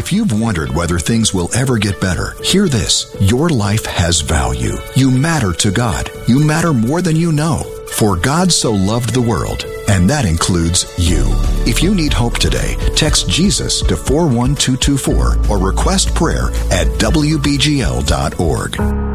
If you've wondered whether things will ever get better, hear this. Your life has value. You matter to God. You matter more than you know. For God so loved the world, and that includes you. If you need hope today, text Jesus to 41224 or request prayer at WBGL.org.